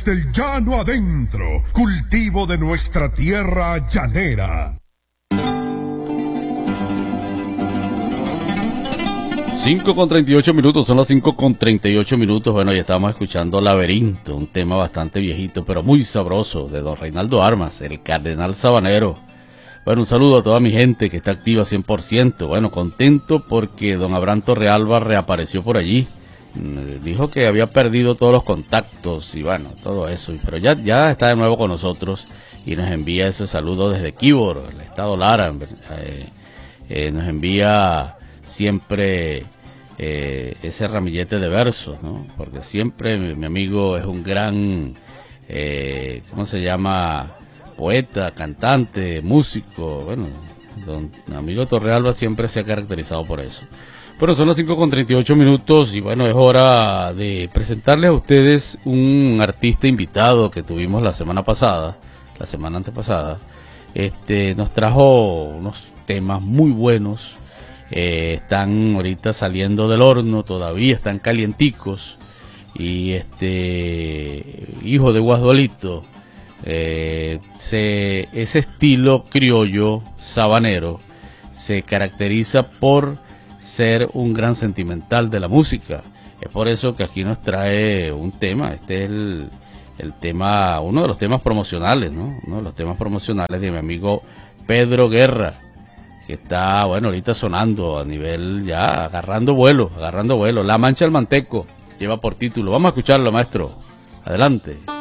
desde el llano adentro, cultivo de nuestra tierra llanera. 5:38, son las 5:38. Bueno, ya estábamos escuchando Laberinto, un tema bastante viejito, pero muy sabroso, de don Reinaldo Armas, el Cardenal Sabanero. Bueno, un saludo a toda mi gente que está activa 100%. Bueno, contento porque don Abraham Torrealba reapareció por allí. Dijo que había perdido todos los contactos y bueno, todo eso. Pero ya está de nuevo con nosotros y nos envía ese saludo desde Quíbor, el estado Lara. Nos envía siempre ese ramillete de versos, ¿no? Porque siempre mi amigo es un gran, ¿cómo se llama? Poeta, cantante, músico. Bueno, don amigo Torrealba siempre se ha caracterizado por eso. Pero son las 5:38 y bueno, es hora de presentarles a ustedes un artista invitado que tuvimos la semana antepasada. Nos trajo unos temas muy buenos. Están ahorita saliendo del horno, todavía están calienticos. Y hijo de Guasdualito, ese estilo criollo sabanero se caracteriza por ser un gran sentimental de la música. Es por eso que aquí nos trae un tema. Este es el tema, uno de los temas promocionales, ¿no? Uno de los temas promocionales de mi amigo Pedro Guerra, que está, bueno, ahorita sonando a nivel ya, agarrando vuelo. La Mancha del Manteco lleva por título. Vamos a escucharlo, maestro. Adelante.